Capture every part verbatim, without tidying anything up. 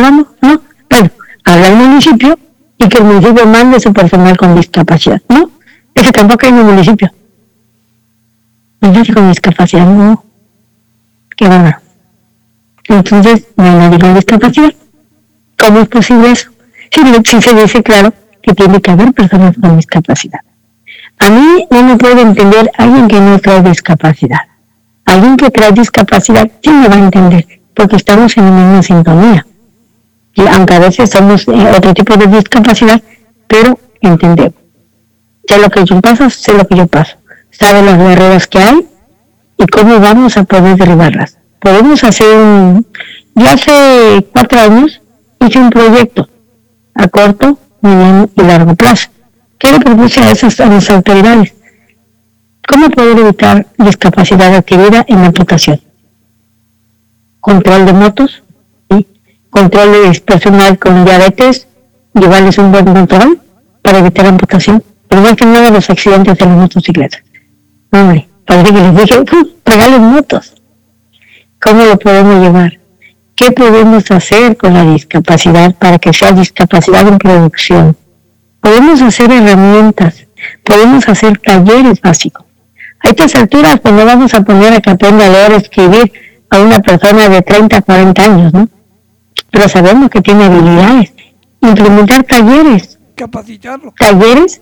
dando? No. Bueno, habla el municipio y que el municipio mande su personal con discapacidad. No, eso tampoco hay en el municipio. Nadie con discapacidad, no. Qué bueno. Entonces, no hay nadie con discapacidad. ¿Cómo es posible eso? Si, si se dice claro que tiene que haber personas con discapacidad. A mí no me puede entender alguien que no trae discapacidad. Alguien que trae discapacidad sí me va a entender, porque estamos en la misma sintonía. Y aunque a veces somos eh, otro tipo de discapacidad, pero entendemos. Sé lo que yo paso, sé lo que yo paso. Sabe las barreras que hay y cómo vamos a poder derribarlas. Podemos hacer un... Yo hace cuatro años hice un proyecto a corto, mediano y largo plazo. ¿Qué le propuse a esas a las autoridades? ¿Cómo poder evitar discapacidad adquirida en la amputación? Control de motos, ¿sí? Control de personal con diabetes, llevarles un buen control para evitar amputación. Pero más que nada los accidentes de las motocicletas. Hombre, parece que les dije, regalen motos. ¿Cómo lo podemos llevar? ¿Qué podemos hacer con la discapacidad para que sea discapacidad en producción? Podemos hacer herramientas, podemos hacer talleres básicos. A estas alturas, pues no vamos a poner a que aprenda a leer, escribir a una persona de treinta, cuarenta años, ¿no? Pero sabemos que tiene habilidades. Implementar talleres. Capacitarlo. Talleres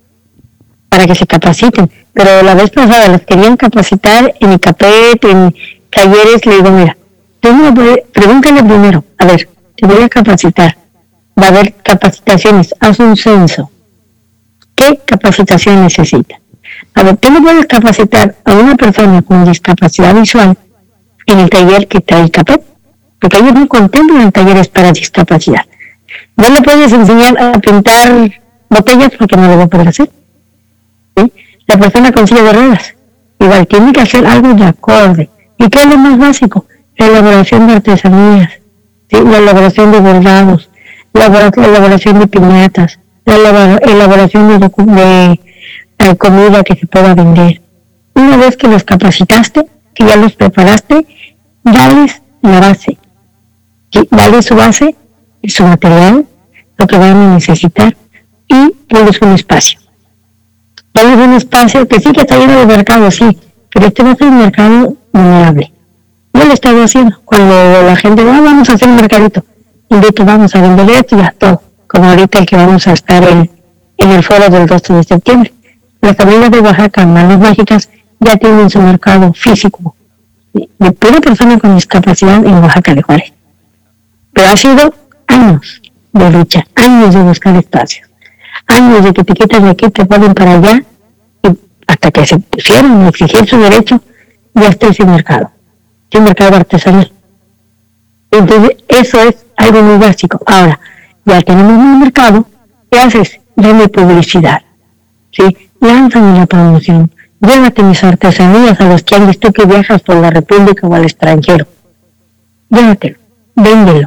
para que se capaciten. Pero la vez pasada las querían capacitar en ICAPET, en talleres, le digo, mira, pregúntale primero, a ver, te voy a capacitar. Va a haber capacitaciones, haz un censo. ¿Qué capacitación necesita? A ver, tú no puedes capacitar a una persona con discapacidad visual en el taller que trae el CAPET, porque ellos no contemplan talleres para discapacidad. No le puedes enseñar a pintar botellas porque no lo va a poder hacer. ¿Sí? La persona con silla de ruedas, igual tiene que hacer algo de acorde. ¿Y qué es lo más básico? La elaboración de artesanías, ¿sí? La elaboración de bordados, la elaboración de piñatas, la elaboración de, de, de comida que se pueda vender. Una vez que los capacitaste, que ya los preparaste, dales la base. ¿Sí? Dale su base, su material, lo que van a necesitar, y ponles un espacio. Dales un espacio que sí que está lleno de mercado, sí, pero este va a ser un mercado vulnerable. Yo lo he estado haciendo. Cuando la gente va, ah, vamos a hacer un mercadito, invito, vamos a vender esto y ya todo, como ahorita el que vamos a estar en, en el foro del doce de septiembre. Las familias de Oaxaca, Manos Mágicas, ya tienen su mercado físico de pura persona con discapacidad en Oaxaca de Juárez. Pero ha sido años de lucha, años de buscar espacios, años de que te quitan de aquí, te ponen para allá, y hasta que se pusieron a exigir su derecho, ya está ese mercado, ese mercado artesanal. Entonces, eso es algo muy básico. Ahora, ya tenemos un mercado, ¿qué haces? Dame publicidad, ¿sí? Lánzame la promoción, llévate mis artesanías a los que han visto que viajas por la República o al extranjero. Llévatelo, véndelo.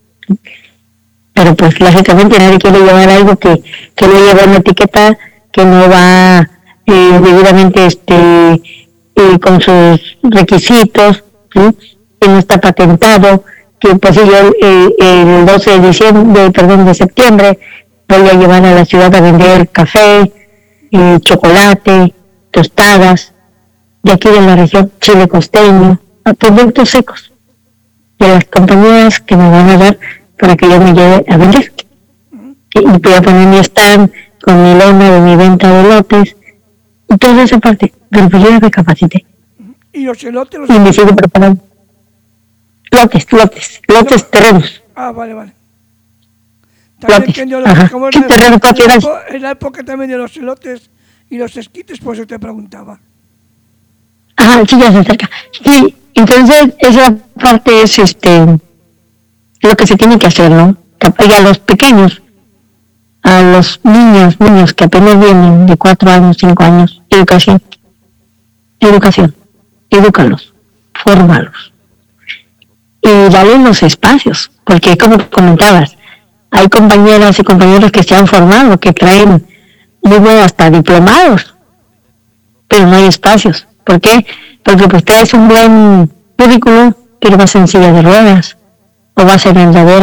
Pero pues lógicamente nadie quiere llevar algo que, que no lleva una etiqueta, que no va eh, debidamente este eh, con sus requisitos, ¿sí? Que no está patentado, que pues yo eh, el doce de diciembre, perdón, de septiembre voy a llevar a la ciudad a vender café, eh, chocolate, tostadas, de aquí de la región, chile costeño, productos secos de las compañías que me van a dar para que yo me lleve a vender. Y voy a poner mi stand con mi lona de mi venta de lotes y toda esa parte, pero pues yo ya me capacité. ¿Y los elotes? Los y me sigo preparando. Lotes, lotes, lotes, terrenos. Ah, vale, vale. Lotes, ajá. ¿Qué terreno propiedad? En la época también de los elotes y los esquites, por eso te preguntaba. Ajá, sí, ya se acerca. Sí, entonces esa parte es este lo que se tiene que hacer, ¿no? Y a los pequeños, a los niños, niños que apenas vienen de cuatro años, cinco años, educación, educación, edúcalos, fórmalos y dale los espacios, porque como comentabas, hay compañeras y compañeros que se han formado, que traen muy buenos hasta diplomados, pero no hay espacios. ¿Por qué? Porque pues traes un buen currículum, pero vas en silla de ruedas o vas en andadera.